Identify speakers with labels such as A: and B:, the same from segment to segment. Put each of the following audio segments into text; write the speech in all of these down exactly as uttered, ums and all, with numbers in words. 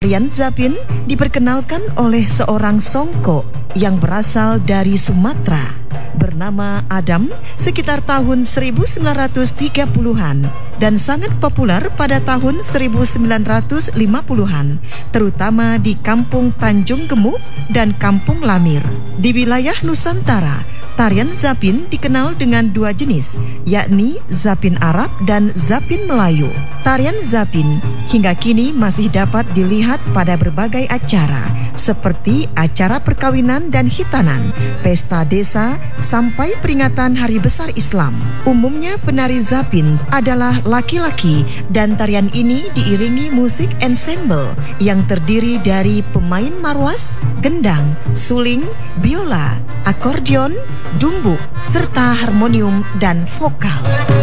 A: Tarian Zapin diperkenalkan oleh seorang songko yang berasal dari Sumatera bernama Adam sekitar tahun seribu sembilan ratus tiga puluhan dan sangat populer pada tahun seribu sembilan ratus lima puluhan, terutama di Kampung Tanjung Gemuk dan Kampung Lamir. Di wilayah Nusantara, tarian Zapin dikenal dengan dua jenis, yakni Zapin Arab dan Zapin Melayu. Tarian Zapin hingga kini masih dapat dilihat pada berbagai acara, seperti acara perkawinan dan hitanan, pesta desa, sampai peringatan Hari Besar Islam. Umumnya penari Zapin adalah laki-laki dan tarian ini diiringi musik ensemble yang terdiri dari pemain marwas, gendang, suling, biola, akordeon, dumbuk, serta harmonium dan vokal.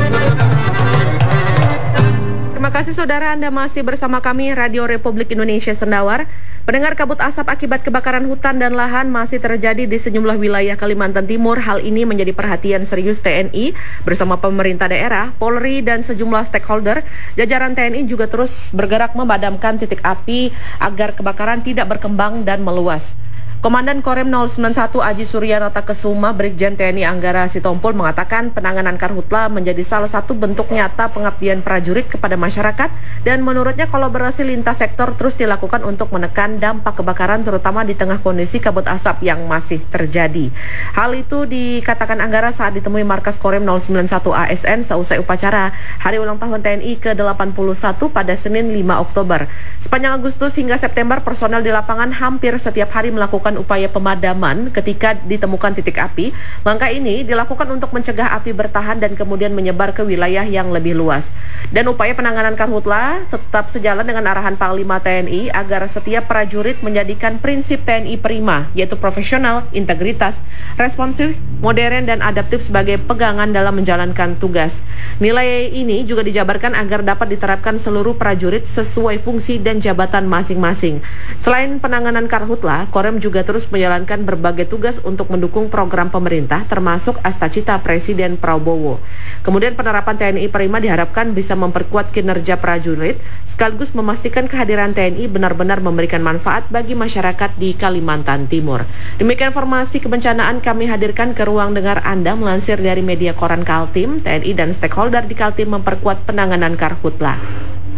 B: Terima kasih saudara, Anda masih bersama kami Radio Republik Indonesia Sendawar. Pendengar, kabut asap akibat kebakaran hutan dan lahan masih terjadi di sejumlah wilayah Kalimantan Timur. Hal ini menjadi perhatian serius T N I bersama pemerintah daerah, Polri, dan sejumlah stakeholder. Jajaran T N I juga terus bergerak memadamkan titik api agar kebakaran tidak berkembang dan meluas. Komandan Korem nol sembilan satu Aji Suryanata Kesuma, Brigjen T N I Anggara Sitompul mengatakan penanganan karhutla menjadi salah satu bentuk nyata pengabdian prajurit kepada masyarakat dan menurutnya kolaborasi lintas sektor terus dilakukan untuk menekan dampak kebakaran terutama di tengah kondisi kabut asap yang masih terjadi. Hal itu dikatakan Anggara saat ditemui markas Korem nol sembilan satu A S N seusai upacara Hari Ulang Tahun T N I ke delapan puluh satu pada Senin lima Oktober. Sepanjang Agustus hingga September, personel di lapangan hampir setiap hari melakukan upaya pemadaman ketika ditemukan titik api. Langkah ini dilakukan untuk mencegah api bertahan dan kemudian menyebar ke wilayah yang lebih luas. Dan upaya penanganan karhutla tetap sejalan dengan arahan Panglima T N I agar setiap prajurit menjadikan prinsip T N I prima, yaitu profesional, integritas, responsif, modern, dan adaptif sebagai pegangan dalam menjalankan tugas. Nilai ini juga dijabarkan agar dapat diterapkan seluruh prajurit sesuai fungsi dan jabatan masing-masing. Selain penanganan karhutla, Korem juga terus menjalankan berbagai tugas untuk mendukung program pemerintah termasuk Astacita Presiden Prabowo. Kemudian penerapan T N I Prima diharapkan bisa memperkuat kinerja prajurit sekaligus memastikan kehadiran T N I benar-benar memberikan manfaat bagi masyarakat di Kalimantan Timur. Demikian informasi kebencanaan kami hadirkan ke ruang dengar Anda melansir dari media koran Kaltim. T N I dan stakeholder di Kaltim memperkuat penanganan karhutla.